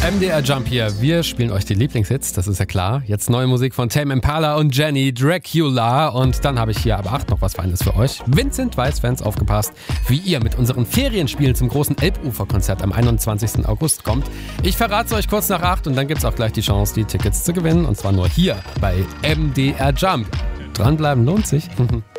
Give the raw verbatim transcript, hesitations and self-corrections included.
M D R Jump hier. Wir spielen euch die Lieblingshits, das ist ja klar. Jetzt neue Musik von Tame Impala und Jenny, Dracula. Und dann habe ich hier aber acht noch was Feines für euch. Vincent Weiss-Fans, aufgepasst, wie ihr mit unseren Ferienspielen zum großen Elbufer-Konzert am einundzwanzigsten August kommt. Ich verrate es euch kurz nach acht und dann gibt es auch gleich die Chance, die Tickets zu gewinnen. Und zwar nur hier bei M D R Jump. Dranbleiben lohnt sich.